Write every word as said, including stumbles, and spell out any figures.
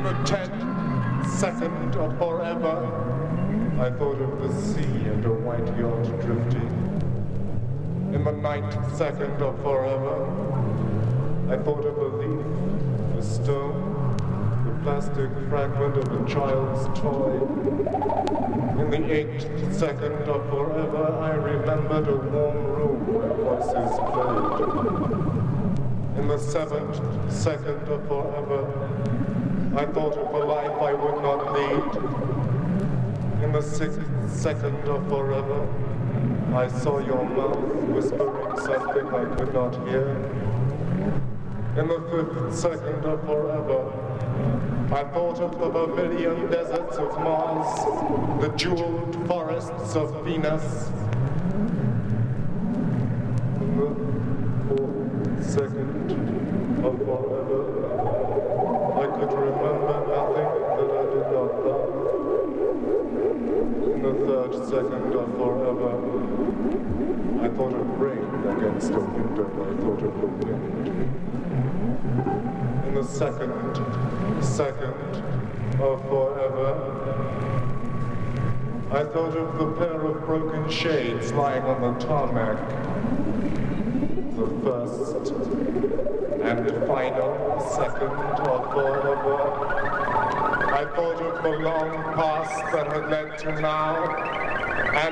the tenth second of forever, I thought of the sea and a white yacht drifting. In the ninth second of forever, I thought of a leaf, a stone, the plastic fragment of a child's toy. In the eighth second of forever, I remembered a warm room where voices played. In the seventh second of forever, I thought of a life I would not lead. In the sixth second of forever, I saw your mouth whispering something I could not hear. In the fifth second of forever, I thought of the vermilion deserts of Mars, the jeweled forests of Venus. In the fourth second of forever, I could remember nothing that I did not love. In the third second of forever, I thought of rain against a window, I thought of the wind. In the second second of forever, I thought of the pair of broken shades lying on the tarmac. The first and final second of forever, I thought of the long past that had led to now.